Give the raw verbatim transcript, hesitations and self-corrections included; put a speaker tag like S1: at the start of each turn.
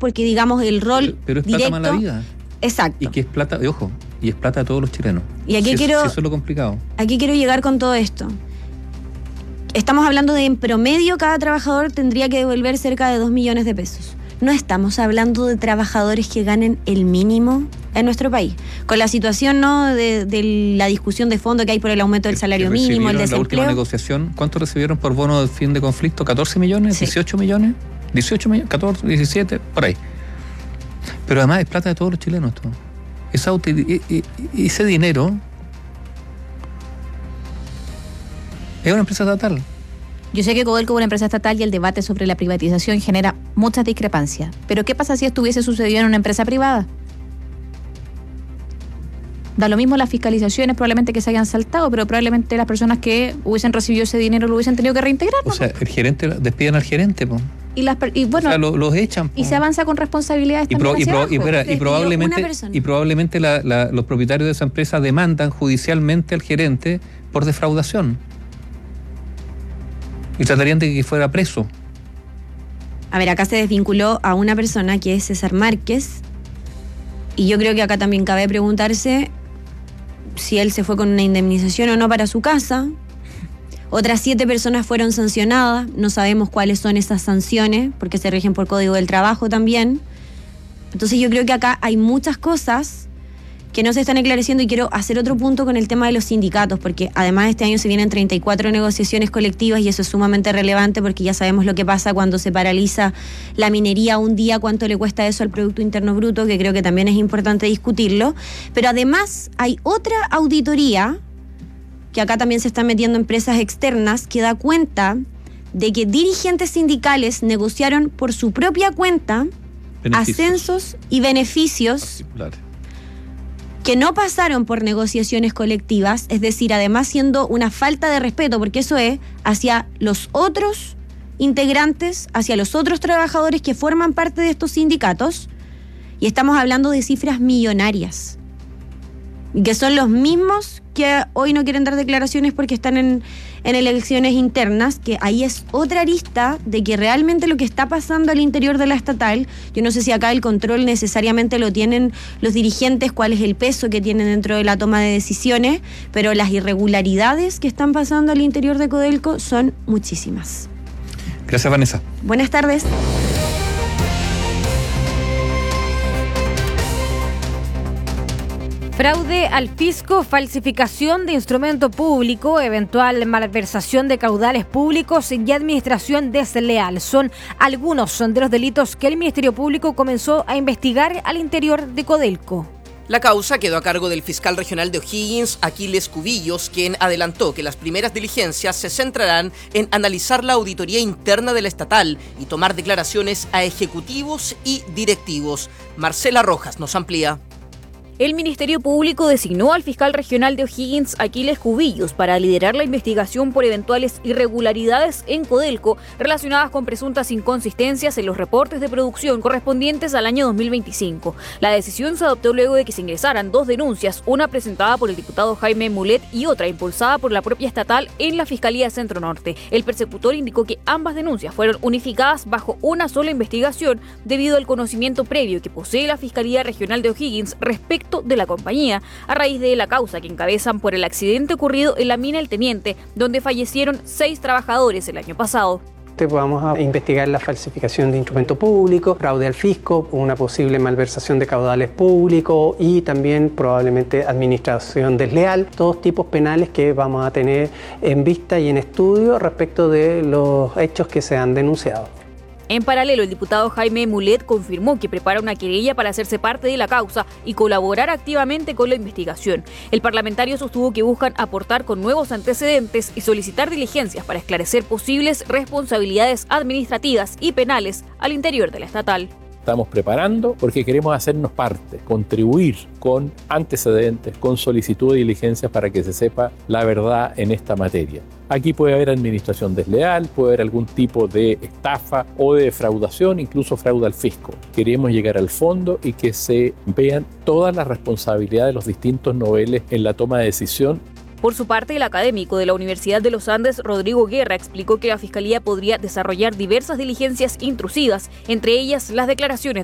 S1: porque digamos el rol
S2: pero, pero es
S1: directo...
S2: plata mala vida.
S1: Exacto.
S2: Y que es plata, de ojo, y es plata de todos los chilenos.
S1: Y aquí
S2: si
S1: quiero...
S2: Eso, si eso es lo complicado.
S1: Aquí quiero llegar con todo esto. Estamos hablando de en promedio cada trabajador tendría que devolver cerca de dos millones de pesos. No estamos hablando de trabajadores que ganen el mínimo en nuestro país. Con la situación, ¿no?, de, de la discusión de fondo que hay por el aumento del salario mínimo, el desempleo.
S2: En la última negociación, ¿cuánto recibieron por bono de fin de conflicto? ¿catorce millones? Sí. ¿dieciocho millones? ¿dieciocho millones? ¿catorce? ¿diecisiete? Por ahí. Pero además es plata de todos los chilenos esto. Esa, ese dinero es una empresa estatal.
S3: Yo sé que Codelco es una empresa estatal y el debate sobre la privatización genera muchas discrepancias. Pero ¿qué pasa si esto hubiese sucedido en una empresa privada? Da lo mismo las fiscalizaciones, probablemente que se hayan saltado, pero probablemente las personas que hubiesen recibido ese dinero lo hubiesen tenido que reintegrar, ¿no?
S2: O sea, el gerente, despiden al gerente, pues.
S3: Y, las, y bueno,
S2: o sea, lo, los echan.
S3: Y po. Se avanza con responsabilidades
S2: y,
S3: también
S2: pro, y, pro, y, espera, y probablemente, y probablemente la, la, los propietarios de esa empresa demandan judicialmente al gerente por defraudación. Y tratarían de que fuera preso.
S1: A ver, acá se desvinculó a una persona que es César Márquez. Y yo creo que acá también cabe preguntarse si él se fue con una indemnización o no para su casa. Otras siete personas fueron sancionadas. No sabemos cuáles son esas sanciones, porque se rigen por Código del Trabajo también. Entonces yo creo que acá hay muchas cosas que no se están esclareciendo, y quiero hacer otro punto con el tema de los sindicatos, porque además este año se vienen treinta y cuatro negociaciones colectivas y eso es sumamente relevante porque ya sabemos lo que pasa cuando se paraliza la minería un día, cuánto le cuesta eso al Producto Interno Bruto, que creo que también es importante discutirlo. Pero además hay otra auditoría, que acá también se están metiendo empresas externas, que da cuenta de que dirigentes sindicales negociaron por su propia cuenta beneficios. Ascensos y beneficios que no pasaron por negociaciones colectivas, es decir, además siendo una falta de respeto, porque eso es hacia los otros integrantes, hacia los otros trabajadores que forman parte de estos sindicatos, y estamos hablando de cifras millonarias, y que son los mismos que hoy no quieren dar declaraciones porque están en, en elecciones internas, que ahí es otra arista de que realmente lo que está pasando al interior de la estatal, yo no sé si acá el control necesariamente lo tienen los dirigentes, cuál es el peso que tienen dentro de la toma de decisiones, pero las irregularidades que están pasando al interior de Codelco son muchísimas.
S2: Gracias, Vanessa.
S1: Buenas tardes.
S4: Fraude al fisco, falsificación de instrumento público, eventual malversación de caudales públicos y administración desleal. Son algunos de los delitos que el Ministerio Público comenzó a investigar al interior de Codelco.
S5: La causa quedó a cargo del fiscal regional de O'Higgins, Aquiles Cubillos, quien adelantó que las primeras diligencias se centrarán en analizar la auditoría interna de la estatal y tomar declaraciones a ejecutivos y directivos. Marcela Rojas nos amplía.
S6: El Ministerio Público designó al fiscal regional de O'Higgins, Aquiles Cubillos, para liderar la investigación por eventuales irregularidades en Codelco relacionadas con presuntas inconsistencias en los reportes de producción correspondientes al año dos mil veinticinco. La decisión se adoptó luego de que se ingresaran dos denuncias, una presentada por el diputado Jaime Mulet y otra impulsada por la propia estatal en la Fiscalía Centro Norte. El persecutor indicó que ambas denuncias fueron unificadas bajo una sola investigación debido al conocimiento previo que posee la Fiscalía Regional de O'Higgins respecto de la compañía, a raíz de la causa que encabezan por el accidente ocurrido en la mina El Teniente, donde fallecieron seis trabajadores el año pasado.
S7: Vamos a investigar la falsificación de instrumento público, fraude al fisco, una posible malversación de caudales públicos y también probablemente administración desleal, todos tipos penales que vamos a tener en vista y en estudio respecto de los hechos que se han denunciado.
S6: En paralelo, el diputado Jaime Mulet confirmó que prepara una querella para hacerse parte de la causa y colaborar activamente con la investigación. El parlamentario sostuvo que buscan aportar con nuevos antecedentes y solicitar diligencias para esclarecer posibles responsabilidades administrativas y penales al interior de la estatal.
S8: Estamos preparando porque queremos hacernos parte, contribuir con antecedentes, con solicitud de diligencias para que se sepa la verdad en esta materia. Aquí puede haber administración desleal, puede haber algún tipo de estafa o de defraudación, incluso fraude al fisco. Queremos llegar al fondo y que se vean todas las responsabilidades de los distintos niveles en la toma de decisión.
S6: Por su parte, el académico de la Universidad de los Andes, Rodrigo Guerra, explicó que la Fiscalía podría desarrollar diversas diligencias intrusivas, entre ellas las declaraciones